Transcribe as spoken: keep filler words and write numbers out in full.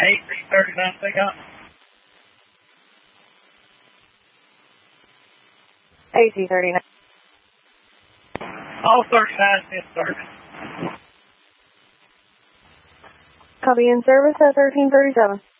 A three thirty-nine pickup. A T thirty-nine. All thirty-nine in service. Copy in service at thirteen thirty-seven.